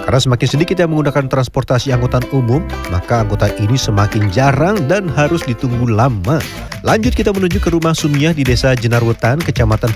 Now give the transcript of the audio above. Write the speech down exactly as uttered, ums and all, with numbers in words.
Karena semakin sedikit yang menggunakan transportasi angkutan umum, maka anggota ini semakin jarang dan harus ditunggu lama. Lanjut kita menuju ke rumah Sumiah di Desa Jenarwetan, Kecamatan